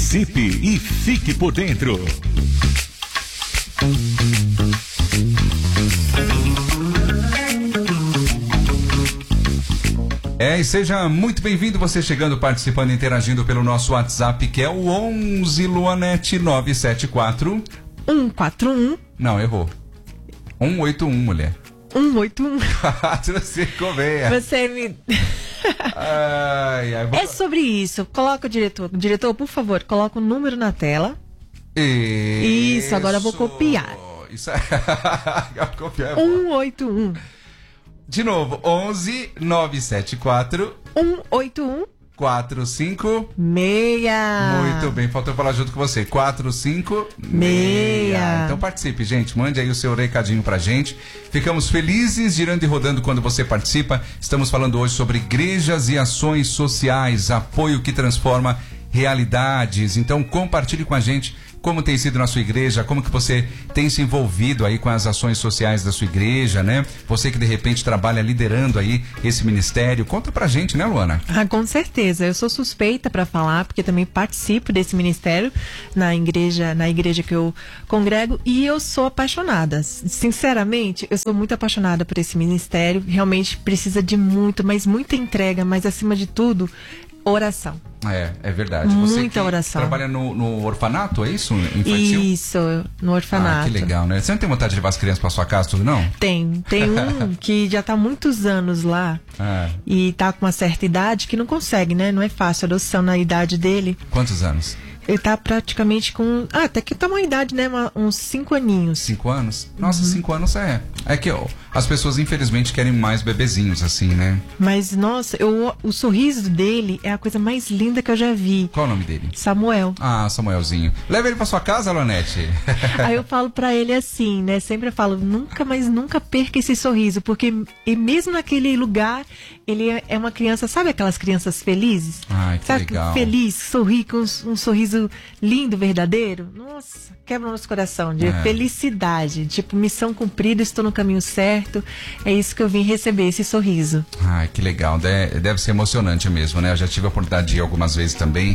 Participe e fique por dentro. E seja muito bem-vindo, você chegando, participando, interagindo pelo nosso WhatsApp, que é o 11 Luanete 974 141. Não, errou. 181, mulher. 181. Você convenha. Você me... É sobre isso. Coloca o diretor. Diretor, por favor, coloca o número na tela. Isso, agora eu vou copiar. Isso é... copiar 181. De novo, 11 974 181 45 meia. Muito bem, faltou falar junto com você. 45 meia. Então participe, gente. Mande aí o seu recadinho pra gente. Ficamos felizes, girando e rodando quando você participa. Estamos falando hoje sobre igrejas e ações sociais, apoio que transforma realidades. Então compartilhe com a gente como tem sido na sua igreja, como que você tem se envolvido aí com as ações sociais da sua igreja, né? Você que de repente trabalha liderando aí esse ministério. Conta pra gente, né, Luana? Com certeza. Eu sou suspeita para falar, porque também participo desse ministério na igreja que eu congrego, e eu sou apaixonada. Sinceramente, eu sou muito apaixonada por esse ministério. Realmente precisa de muito, mas muita entrega, mas acima de tudo, oração. É verdade. Muita oração. Trabalha no orfanato, é isso? Infantil? Isso, no orfanato. Que legal, né? Você não tem vontade de levar as crianças pra sua casa, tudo não? Tem um que já tá há muitos anos lá e tá com uma certa idade que não consegue, né? Não é fácil a adoção na idade dele. Quantos anos? Ele tá praticamente com... até que tá uma idade, né? Uns 5 aninhos. 5 anos? Nossa, 5 anos é que as pessoas infelizmente querem mais bebezinhos, assim, né? Mas, nossa, o sorriso dele é a coisa mais linda que eu já vi. Qual o nome dele? Samuel. Samuelzinho. Leva ele pra sua casa, Luanete. Aí eu falo pra ele assim, né? Sempre eu falo, nunca perca esse sorriso, porque e mesmo naquele lugar, ele é uma criança, sabe aquelas crianças felizes? Ai, que sabe, legal. Feliz, sorri com um sorriso lindo, verdadeiro. Nossa, quebra o nosso coração de felicidade, tipo, missão cumprida, estou no caminho certo. É isso que eu vim receber, esse sorriso. Ai, que legal, deve ser emocionante mesmo, né? Eu já tive a oportunidade de ir algumas vezes também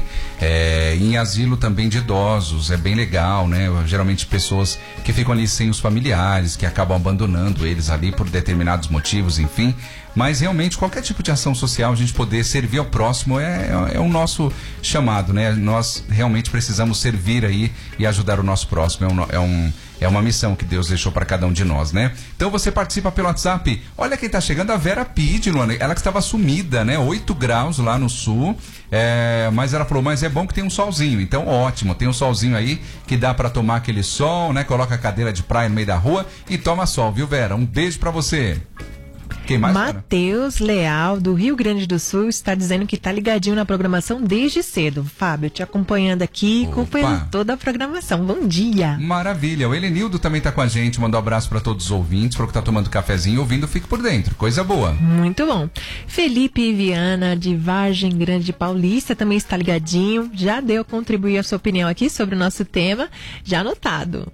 em asilo também de idosos, é bem legal, né? Geralmente pessoas que ficam ali sem os familiares, que acabam abandonando eles ali por determinados motivos, enfim. Mas realmente qualquer tipo de ação social, a gente poder servir ao próximo é o nosso chamado, né? Nós realmente precisamos servir aí e ajudar o nosso próximo. É uma missão que Deus deixou para cada um de nós, né? Então você participa pelo WhatsApp. Olha quem tá chegando, a Vera Pide, Luana. Ela que estava sumida, né? 8 graus lá no sul. Mas ela falou, mas é bom que tem um solzinho. Então ótimo, tem um solzinho aí que dá para tomar aquele sol, né? Coloca a cadeira de praia no meio da rua e toma sol, viu, Vera? Um beijo para você. Quem mais? Matheus Leal, do Rio Grande do Sul, está dizendo que está ligadinho na programação desde cedo. Fábio, te acompanhando aqui, acompanhando toda a programação. Bom dia. Maravilha. O Helenildo também está com a gente, mandou um abraço para todos os ouvintes, falou que está tomando cafezinho, ouvindo, fique por dentro. Coisa boa. Muito bom. Felipe Viana, de Vargem Grande Paulista, também está ligadinho. Já deu contribuir a sua opinião aqui sobre o nosso tema, já anotado.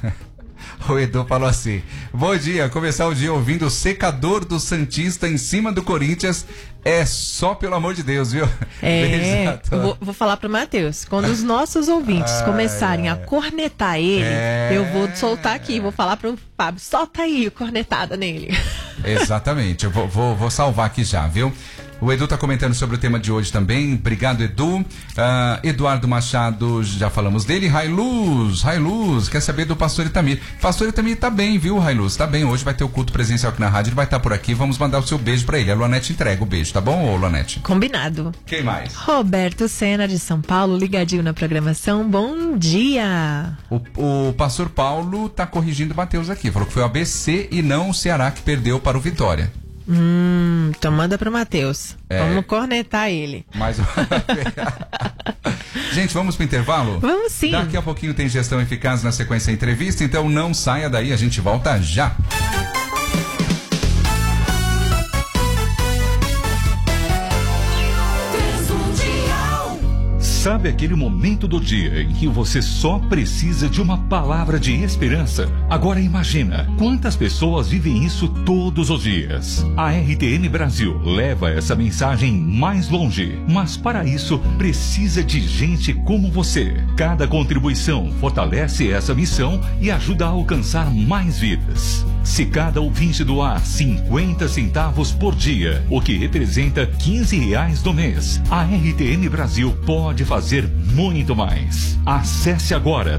O Edu falou assim: bom dia, começar o dia ouvindo o secador do Santista em cima do Corinthians é só pelo amor de Deus, viu? Vou falar pro Matheus, quando os nossos ouvintes começarem a cornetar ele, eu vou soltar aqui, vou falar pro Fábio, solta aí cornetada nele. Exatamente, eu vou salvar aqui já, viu? O Edu tá comentando sobre o tema de hoje também. Obrigado, Edu. Eduardo Machado, já falamos dele. Railuz, quer saber do pastor Itamir. Pastor Itamir tá bem, viu, Railuz? Tá bem, hoje vai ter o culto presencial aqui na rádio, ele vai estar por aqui, vamos mandar o seu beijo pra ele. A Luanete entrega o beijo, tá bom, ô Luanete? Combinado. Quem mais? Roberto Sena, de São Paulo, ligadinho na programação. Bom dia. O pastor Paulo tá corrigindo o Matheus aqui, falou que foi o ABC e não o Ceará que perdeu para o Vitória. Então manda pro Matheus. Vamos cornetar ele. Gente, vamos pro intervalo? Vamos sim. Daqui a pouquinho tem gestão eficaz na sequência da entrevista, então não saia daí, a gente volta já. Sabe aquele momento do dia em que você só precisa de uma palavra de esperança? Agora imagina quantas pessoas vivem isso todos os dias. A RTM Brasil leva essa mensagem mais longe, mas para isso precisa de gente como você. Cada contribuição fortalece essa missão e ajuda a alcançar mais vidas. Se cada ouvinte doar 50 centavos por dia, o que representa R$15 no mês, a RTM Brasil pode fazer muito mais. Acesse agora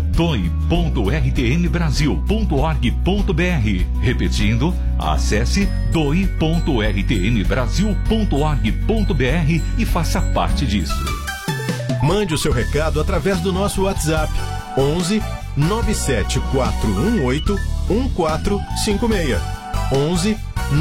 doe.rtmbrasil.org.br. Repetindo, acesse doe.rtmbrasil.org.br e faça parte disso. Mande o seu recado através do nosso WhatsApp 11 97418 1456. 11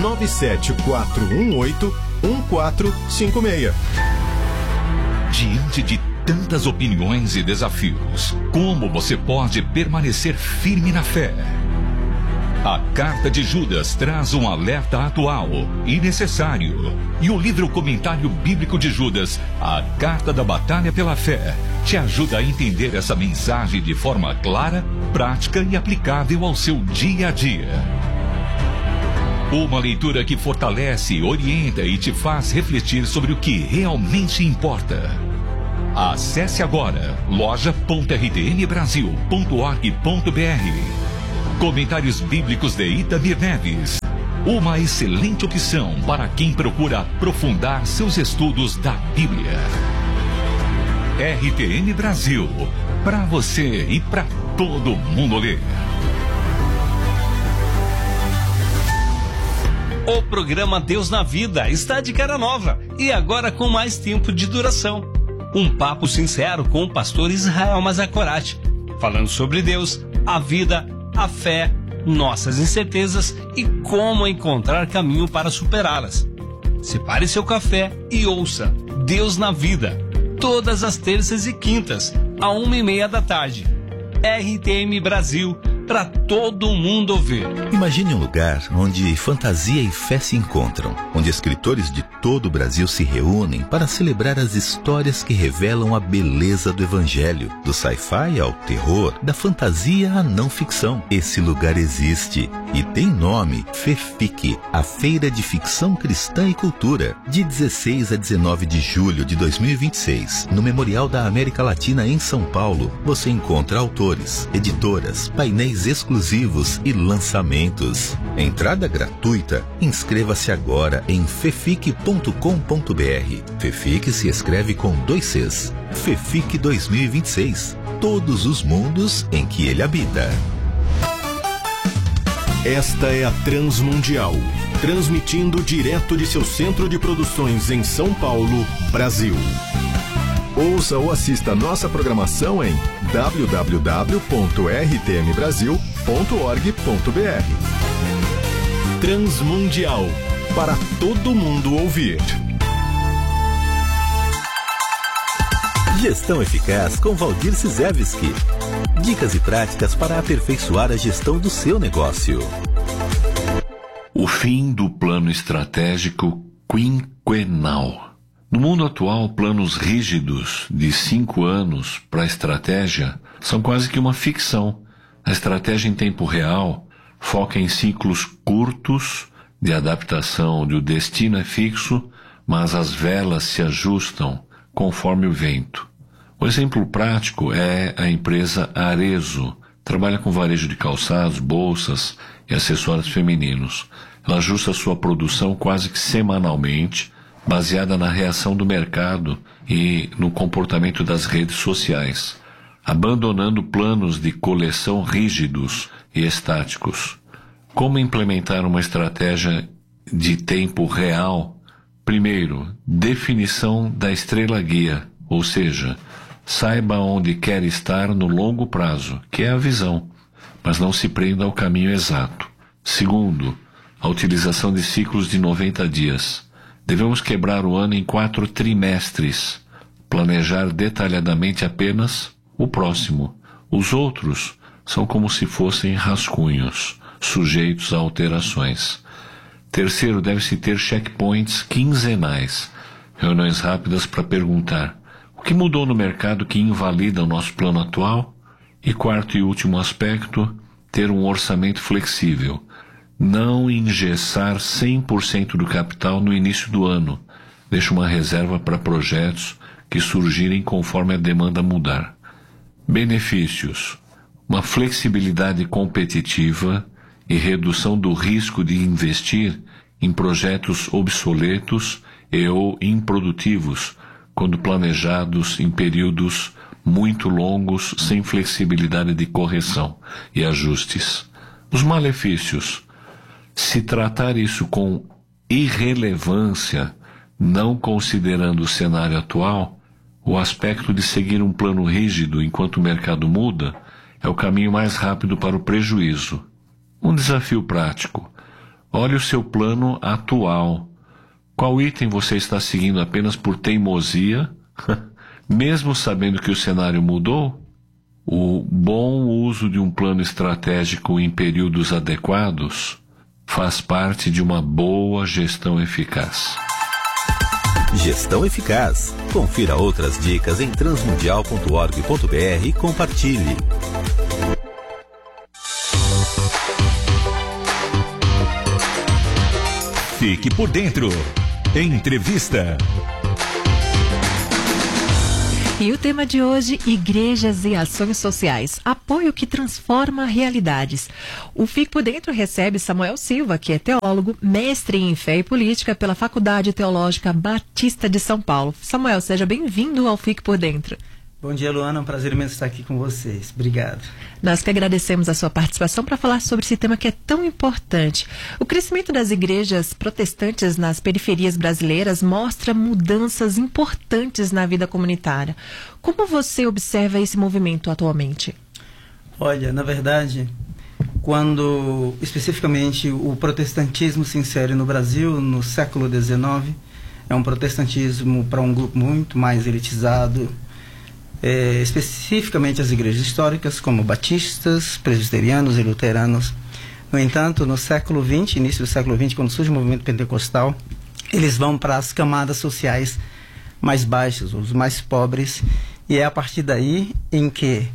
97418 1456. Diante de tantas opiniões e desafios, como você pode permanecer firme na fé? A Carta de Judas traz um alerta atual e necessário. E o livro Comentário Bíblico de Judas, a Carta da Batalha pela Fé, te ajuda a entender essa mensagem de forma clara, prática e aplicável ao seu dia a dia. Uma leitura que fortalece, orienta e te faz refletir sobre o que realmente importa. Acesse agora loja.rtmbrasil.org.br. Comentários Bíblicos de Itamir Neves. Uma excelente opção para quem procura aprofundar seus estudos da Bíblia. RTM Brasil. Para você e para todo mundo ler. O programa Deus na Vida está de cara nova e agora com mais tempo de duração. Um papo sincero com o pastor Israel Mazakorati, falando sobre Deus, a vida, a fé, nossas incertezas e como encontrar caminho para superá-las. Separe seu café e ouça Deus na Vida, todas as terças e quintas, à 1h30 da tarde. RTM Brasil, para todo mundo ouvir. Imagine um lugar onde fantasia e fé se encontram, onde escritores de todo o Brasil se reúnem para celebrar as histórias que revelam a beleza do Evangelho, do sci-fi ao terror, da fantasia à não ficção. Esse lugar existe e tem nome: FEFIC, a Feira de Ficção Cristã e Cultura, de 16 a 19 de julho de 2026, no Memorial da América Latina em São Paulo. Você encontra autores, editoras, painéis exclusivos e lançamentos. Entrada gratuita. Inscreva-se agora em fefic.com.br. FEFIC se escreve com 2 Cs. FEFIC 2026. Todos os mundos em que ele habita. Esta é a Transmundial, transmitindo direto de seu centro de produções em São Paulo, Brasil. Ouça ou assista nossa programação em www.rtmbrasil.org.br. Transmundial, para todo mundo ouvir. Gestão Eficaz com Valdir Cizevski. Dicas e práticas para aperfeiçoar a gestão do seu negócio. O fim do plano estratégico quinquenal. No mundo atual, planos rígidos de 5 anos para a estratégia são quase que uma ficção. A estratégia em tempo real foca em ciclos curtos de adaptação onde o destino é fixo, mas as velas se ajustam conforme o vento. O exemplo prático é a empresa Arezzo. Trabalha com varejo de calçados, bolsas e acessórios femininos. Ela ajusta sua produção quase que semanalmente, baseada na reação do mercado e no comportamento das redes sociais, abandonando planos de coleção rígidos e estáticos. Como implementar uma estratégia de tempo real? Primeiro, definição da estrela guia, ou seja, saiba onde quer estar no longo prazo, que é a visão, mas não se prenda ao caminho exato. Segundo, a utilização de ciclos de 90 dias. Devemos quebrar o ano em 4 trimestres, planejar detalhadamente apenas o próximo. Os outros são como se fossem rascunhos, sujeitos a alterações. Terceiro, deve-se ter checkpoints quinzenais, reuniões rápidas para perguntar: o O que mudou no mercado que invalida o nosso plano atual? E quarto e último aspecto, ter um orçamento flexível. Não engessar 100% do capital no início do ano. Deixa uma reserva para projetos que surgirem conforme a demanda mudar. Benefícios: uma flexibilidade competitiva e redução do risco de investir em projetos obsoletos e ou improdutivos, quando planejados em períodos muito longos sem flexibilidade de correção e ajustes. Os malefícios: se tratar isso com irrelevância, não considerando o cenário atual, o aspecto de seguir um plano rígido enquanto o mercado muda é o caminho mais rápido para o prejuízo. Um desafio prático: olhe o seu plano atual. Qual item você está seguindo apenas por teimosia, mesmo sabendo que o cenário mudou? O bom uso de um plano estratégico em períodos adequados faz parte de uma boa gestão eficaz. Gestão eficaz. Confira outras dicas em transmundial.org.br e compartilhe. Fique por dentro. Entrevista. E o tema de hoje: igrejas e ações sociais. Apoio que transforma realidades. O Fique por Dentro recebe Samuel Silva, que é teólogo, mestre em fé e política pela Faculdade Teológica Batista de São Paulo. Samuel, seja bem-vindo ao Fique por Dentro. Bom dia, Luana. É um prazer imenso estar aqui com vocês. Obrigado. Nós que agradecemos a sua participação para falar sobre esse tema que é tão importante. O crescimento das igrejas protestantes nas periferias brasileiras mostra mudanças importantes na vida comunitária. Como você observa esse movimento atualmente? Olha, na verdade, quando especificamente o protestantismo se insere no Brasil, no século XIX, é um protestantismo para um grupo muito mais elitizado, especificamente as igrejas históricas, como batistas, presbiterianos e luteranos. No entanto, no século XX, início do século XX, quando surge o movimento pentecostal, eles vão para as camadas sociais mais baixas, os mais pobres, e é a partir daí em que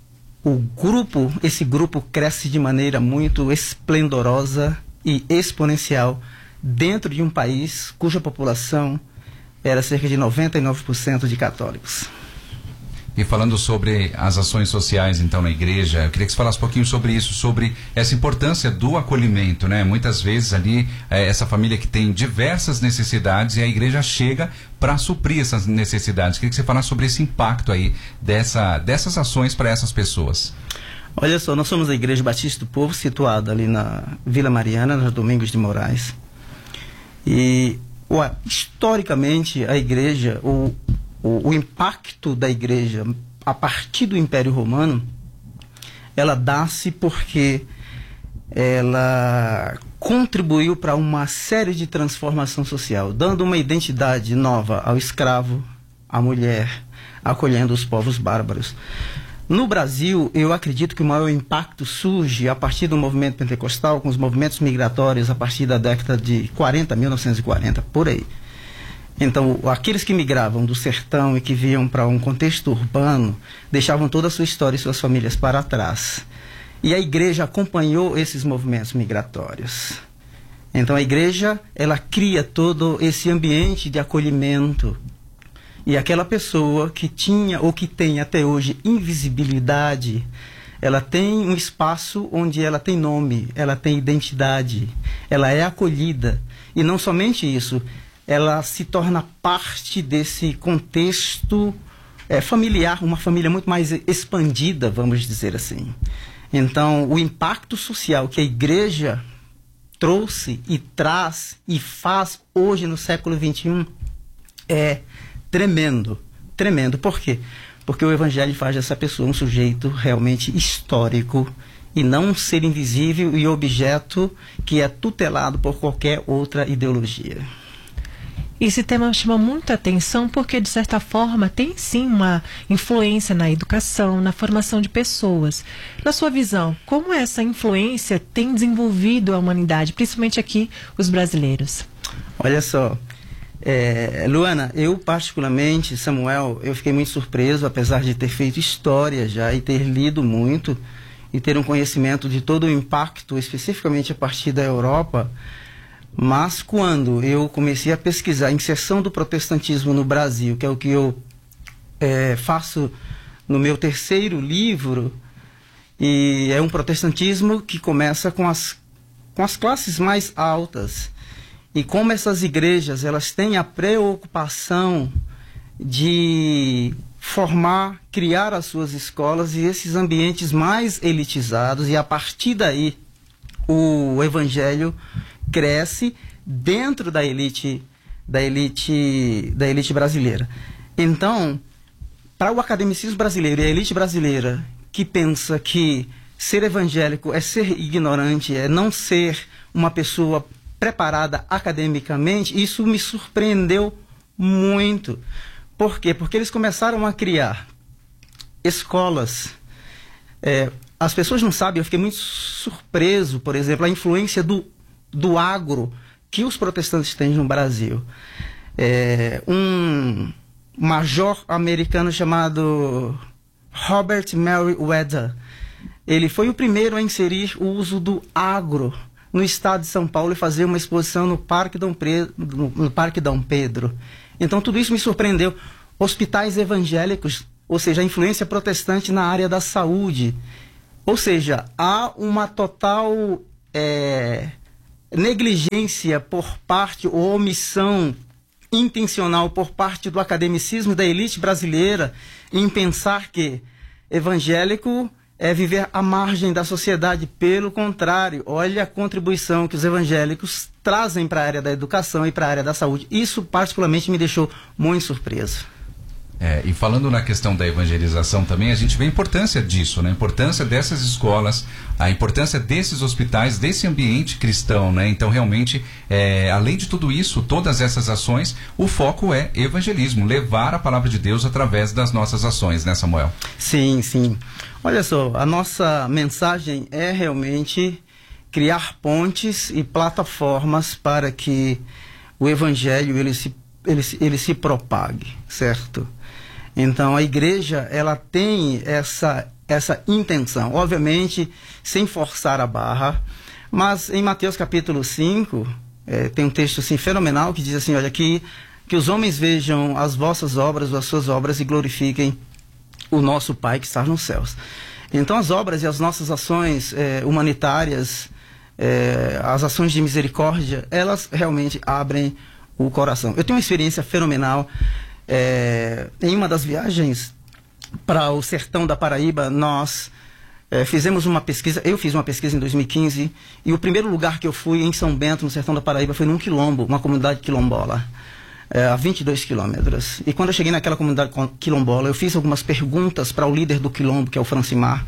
esse grupo cresce de maneira muito esplendorosa e exponencial dentro de um país cuja população era cerca de 99% de católicos. E falando sobre as ações sociais, então, na igreja, eu queria que você falasse um pouquinho sobre isso, sobre essa importância do acolhimento, né? Muitas vezes ali, essa família que tem diversas necessidades e a igreja chega para suprir essas necessidades. Eu queria que você falasse sobre esse impacto aí dessas ações para essas pessoas. Olha só, nós somos a Igreja Batista do Povo, situada ali na Vila Mariana, na Domingos de Moraes. E, historicamente, a igreja, o impacto da igreja a partir do Império Romano, ela dá-se porque ela contribuiu para uma série de transformação social, dando uma identidade nova ao escravo, à mulher, acolhendo os povos bárbaros. No Brasil, eu acredito que o maior impacto surge a partir do movimento pentecostal, com os movimentos migratórios a partir da década de 1940, por aí. Então, aqueles que migravam do sertão e que vinham para um contexto urbano, deixavam toda a sua história e suas famílias para trás. E a igreja acompanhou esses movimentos migratórios. Então, a igreja, ela cria todo esse ambiente de acolhimento. E aquela pessoa que tinha ou que tem até hoje invisibilidade, ela tem um espaço onde ela tem nome, ela tem identidade, ela é acolhida. E não somente isso, ela se torna parte desse contexto familiar, uma família muito mais expandida, vamos dizer assim. Então, o impacto social que a igreja trouxe e traz e faz hoje no século XXI é tremendo, tremendo. Por quê? Porque o Evangelho faz dessa pessoa um sujeito realmente histórico e não um ser invisível e objeto que é tutelado por qualquer outra ideologia. Esse tema chama muita atenção porque, de certa forma, tem sim uma influência na educação, na formação de pessoas. Na sua visão, como essa influência tem desenvolvido a humanidade, principalmente aqui os brasileiros? Olha só, Luana, eu particularmente, Samuel, eu fiquei muito surpreso, apesar de ter feito história já e ter lido muito e ter um conhecimento de todo o impacto, especificamente a partir da Europa, mas quando eu comecei a pesquisar a inserção do protestantismo no Brasil, que é o que eu faço no meu terceiro livro, e é um protestantismo que começa com as classes mais altas. E como essas igrejas, elas têm a preocupação de formar, criar as suas escolas e esses ambientes mais elitizados, e a partir daí o evangelho cresce dentro da elite brasileira. Então, para o academicismo brasileiro e a elite brasileira que pensa que ser evangélico é ser ignorante, é não ser uma pessoa preparada academicamente, isso me surpreendeu muito. Por quê? Porque eles começaram a criar escolas. As pessoas não sabem, eu fiquei muito surpreso, por exemplo, a influência do agro que os protestantes têm no Brasil. Um major americano chamado Robert Meriwether, ele foi o primeiro a inserir o uso do agro no estado de São Paulo e fazer uma exposição no Parque Dom Pedro. Então tudo isso me surpreendeu. Hospitais evangélicos, ou seja, a influência protestante na área da saúde. Ou seja, há uma total negligência por parte, ou omissão intencional por parte do academicismo da elite brasileira em pensar que evangélico é viver à margem da sociedade. Pelo contrário, olha a contribuição que os evangélicos trazem para a área da educação e para a área da saúde. Isso particularmente me deixou muito surpreso. E falando na questão da evangelização também, a gente vê a importância disso, né? A importância dessas escolas, a importância desses hospitais, desse ambiente cristão, né? Então, realmente, além de tudo isso, todas essas ações, o foco é evangelismo, levar a palavra de Deus através das nossas ações, né, Samuel? Sim, sim. Olha só, a nossa mensagem é realmente criar pontes e plataformas para que o evangelho ele se propague, certo? Então a igreja, ela tem essa intenção, obviamente sem forçar a barra, mas em Mateus capítulo 5, tem um texto assim fenomenal que diz assim, olha, que os homens vejam as vossas obras, as suas obras, e glorifiquem o nosso Pai que está nos céus. Então as obras e as nossas ações humanitárias, as ações de misericórdia, elas realmente abrem o coração. Eu tenho uma experiência fenomenal. Em uma das viagens para o sertão da Paraíba, nós fizemos uma pesquisa. Eu fiz uma pesquisa em 2015, e o primeiro lugar que eu fui em São Bento, no sertão da Paraíba, foi num quilombo, uma comunidade quilombola, a 22 quilômetros. E quando eu cheguei naquela comunidade quilombola, eu fiz algumas perguntas para o líder do quilombo, que é o Francimar,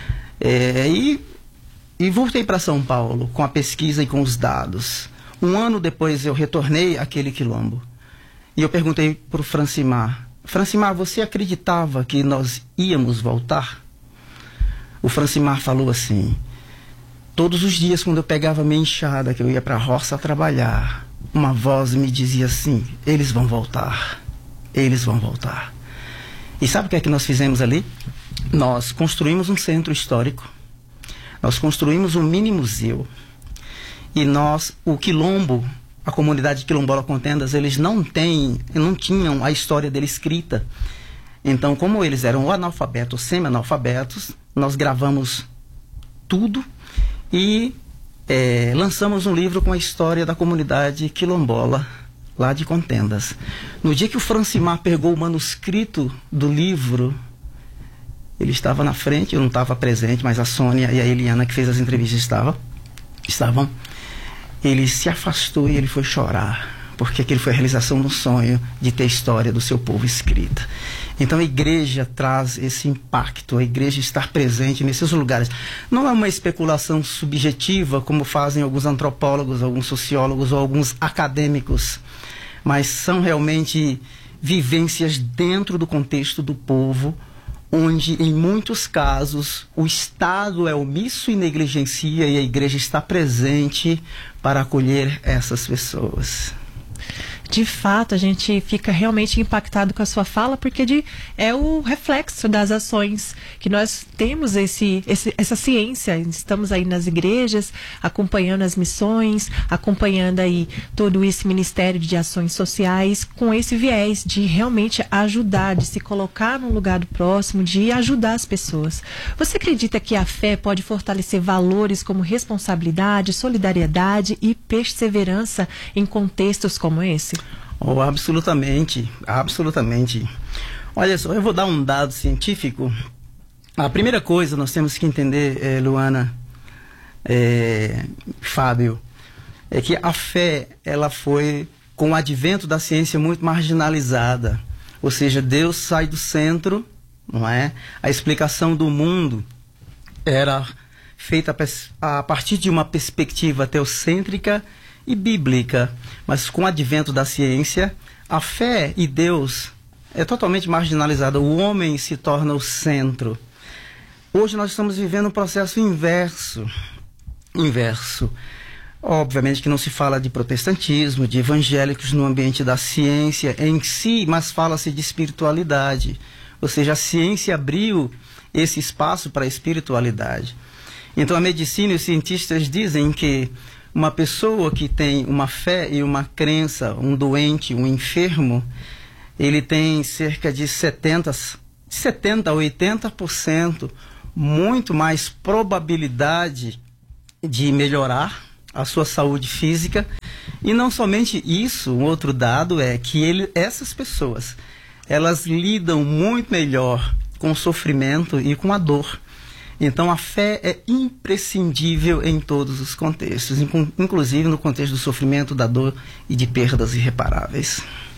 e voltei para São Paulo com a pesquisa e com os dados. Um ano depois eu retornei àquele quilombo. E eu perguntei para o Francimar, você acreditava que nós íamos voltar? O Francimar falou assim, todos os dias quando eu pegava minha enxada, que eu ia para a roça trabalhar, uma voz me dizia assim, eles vão voltar, eles vão voltar. E sabe o que é que nós fizemos ali? Nós construímos um centro histórico, nós construímos um mini museu, e o quilombo, a comunidade quilombola Contendas, eles não tinham a história dele escrita. Então, como eles eram ou analfabetos ou semi-analfabetos, nós gravamos tudo e lançamos um livro com a história da comunidade quilombola lá de Contendas. No dia que o Francimar pegou o manuscrito do livro, ele estava na frente, eu não estava presente, mas a Sônia e a Eliana, que fez as entrevistas, estavam. Ele se afastou e ele foi chorar, porque aquilo foi a realização do sonho de ter a história do seu povo escrita. Então a igreja traz esse impacto, a igreja estar presente nesses lugares. Não é uma especulação subjetiva, como fazem alguns antropólogos, alguns sociólogos ou alguns acadêmicos, mas são realmente vivências dentro do contexto do povo, onde, em muitos casos, o Estado é omisso e negligencia, e a igreja está presente para acolher essas pessoas. de fato, a gente fica realmente impactado com a sua fala, porque é o reflexo das ações que nós temos essa ciência. Estamos aí nas igrejas, acompanhando as missões, acompanhando aí todo esse Ministério de Ações Sociais, com esse viés de realmente ajudar, de se colocar no lugar do próximo, de ajudar as pessoas. Você acredita que a fé pode fortalecer valores como responsabilidade, solidariedade e perseverança em contextos como esse? Oh, absolutamente, absolutamente. Olha só, eu vou dar um dado científico. A primeira coisa nós temos que entender, Luana, Fábio, é que a fé, ela foi, com o advento da ciência, muito marginalizada. Ou seja, Deus sai do centro, não é? A explicação do mundo era feita a partir de uma perspectiva teocêntrica e bíblica, mas com o advento da ciência, a fé e Deus é totalmente marginalizada. O homem se torna o centro. Hoje nós estamos vivendo um processo inverso. Obviamente que não se fala de protestantismo, de evangélicos no ambiente da ciência em si, mas fala-se de espiritualidade. Ou seja, a ciência abriu esse espaço para a espiritualidade. Então a medicina e os cientistas dizem que uma pessoa que tem uma fé e uma crença, um doente, um enfermo, ele tem cerca de 70 a 80% muito mais probabilidade de melhorar a sua saúde física. E não somente isso, um outro dado é que essas pessoas, elas lidam muito melhor com o sofrimento e com a dor. Então a fé é imprescindível em todos os contextos, inclusive no contexto do sofrimento, da dor e de perdas irreparáveis.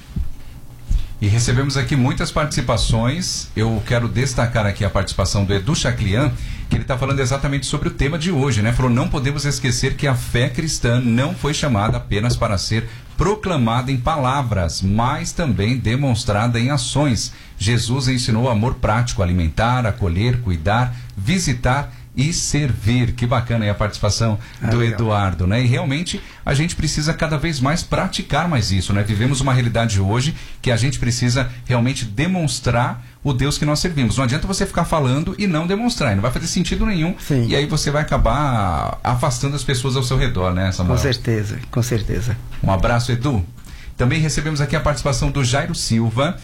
E recebemos aqui muitas participações. Eu quero destacar aqui a participação do Edu Chaclian, que ele está falando exatamente sobre o tema de hoje, né? Falou: não podemos esquecer que a fé cristã não foi chamada apenas para ser proclamada em palavras, mas também demonstrada em ações. Jesus ensinou amor prático, alimentar, acolher, cuidar, visitar e servir. Que bacana aí a participação do Eduardo, né? E realmente a gente precisa cada vez mais praticar mais isso, né? Vivemos uma realidade hoje que a gente precisa realmente demonstrar o Deus que nós servimos. Não adianta você ficar falando e não demonstrar, não vai fazer sentido nenhum. Sim. E aí você vai acabar afastando as pessoas ao seu redor, né, Samuel? Com certeza, com certeza. Um abraço, Edu. Também recebemos aqui a participação do Jairo Silva,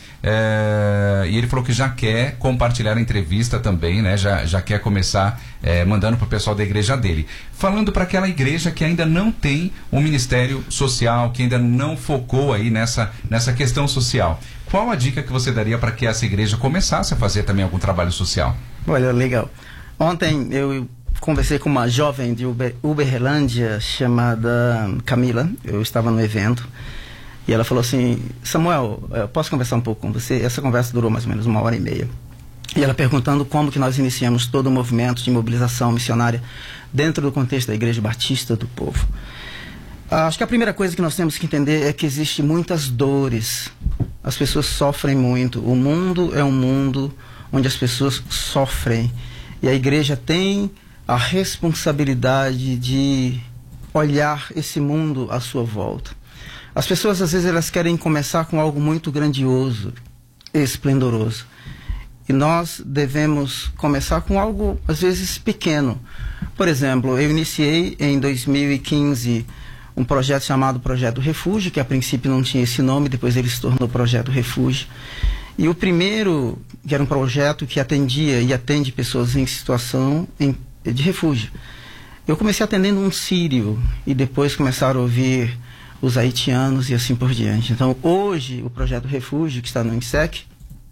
e ele falou que já quer compartilhar a entrevista também, né? Já quer começar mandando para o pessoal da igreja dele. Falando para aquela igreja que ainda não tem um ministério social, que ainda não focou aí nessa questão social. Qual a dica que você daria para que essa igreja começasse a fazer também algum trabalho social? Olha, legal. Ontem eu conversei com uma jovem de Uberlândia chamada Camila. Eu estava no evento. E ela falou assim: Samuel, eu posso conversar um pouco com você? Essa conversa durou mais ou menos 1h30. E ela perguntando como que nós iniciamos todo o movimento de mobilização missionária dentro do contexto da Igreja Batista do Povo. Acho que a primeira coisa que nós temos que entender é que existem muitas dores. As pessoas sofrem muito. O mundo é um mundo onde as pessoas sofrem. E a igreja tem a responsabilidade de olhar esse mundo à sua volta. As pessoas, às vezes, elas querem começar com algo muito grandioso, esplendoroso. E nós devemos começar com algo, às vezes, pequeno. Por exemplo, eu iniciei em 2015 um projeto chamado Projeto Refúgio, que a princípio não tinha esse nome, depois ele se tornou Projeto Refúgio. E o primeiro, que era um projeto que atendia e atende pessoas em situação de refúgio. Eu comecei atendendo um sírio e depois começaram a ouvir os haitianos e assim por diante. Então, hoje, o Projeto Refúgio, que está no INSEC,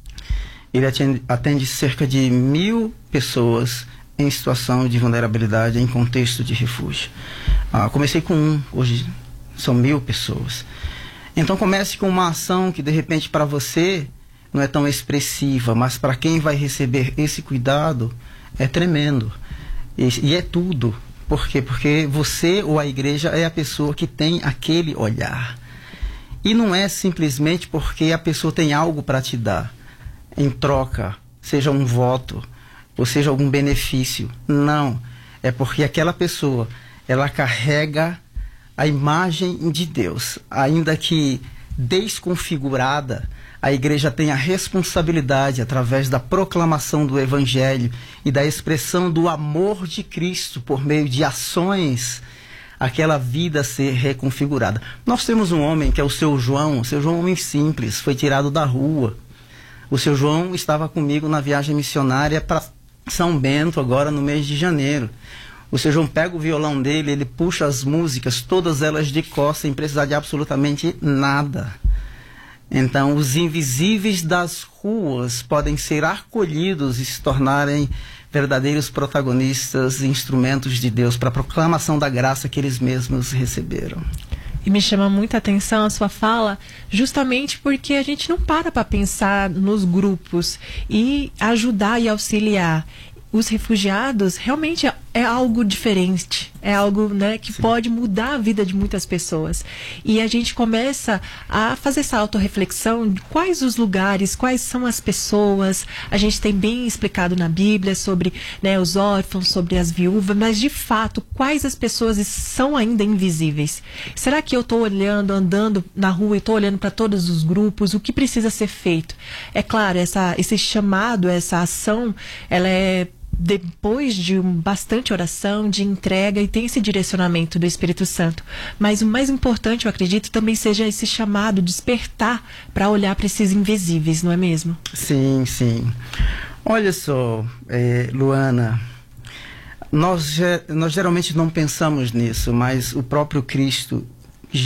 ele atende cerca de 1.000 pessoas em situação de vulnerabilidade em contexto de refúgio. Comecei com hoje são 1.000 pessoas. Então, comece com uma ação que, de repente, para você não é tão expressiva, mas para quem vai receber esse cuidado, é tremendo. E é tudo. Por quê? Porque você ou a igreja é a pessoa que tem aquele olhar. E não é simplesmente porque a pessoa tem algo para te dar em troca, seja um voto, ou seja algum benefício. Não. É porque aquela pessoa, ela carrega a imagem de Deus. Ainda que desconfigurada, a igreja tem a responsabilidade, através da proclamação do Evangelho e da expressão do amor de Cristo por meio de ações, aquela vida ser reconfigurada. Nós temos um homem que é o seu João é um homem simples, foi tirado da rua. O seu João estava comigo na viagem missionária para São Bento, agora no mês de janeiro. O seu João pega o violão dele, ele puxa as músicas, todas elas de cor, sem precisar de absolutamente nada. Então, os invisíveis das ruas podem ser acolhidos e se tornarem verdadeiros protagonistas e instrumentos de Deus para a proclamação da graça que eles mesmos receberam. E me chama muita atenção a sua fala, justamente porque a gente não para pensar nos grupos e ajudar e auxiliar. Os refugiados realmente é algo diferente, é algo, né, que Sim. pode mudar a vida de muitas pessoas. E a gente começa a fazer essa autorreflexão de quais os lugares, quais são as pessoas. A gente tem bem explicado na Bíblia sobre, né, os órfãos, sobre as viúvas, mas de fato, quais as pessoas são ainda invisíveis? Será que eu estou olhando, andando na rua e estou olhando para todos os grupos? O que precisa ser feito? É claro, esse chamado, essa ação, ela é depois de bastante oração, de entrega, e tem esse direcionamento do Espírito Santo. Mas o mais importante, eu acredito, também seja esse chamado, despertar para olhar para esses invisíveis, não é mesmo? Sim, sim. Olha só, Luana, nós geralmente não pensamos nisso, mas o próprio Cristo